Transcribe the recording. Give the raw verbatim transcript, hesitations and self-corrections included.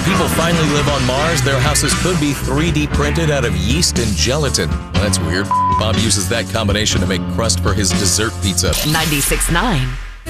people finally live on Mars, their houses could be three D printed out of yeast and gelatin. Well, that's weird. Bob uses that combination to make crust for his dessert pizza. ninety-six point nine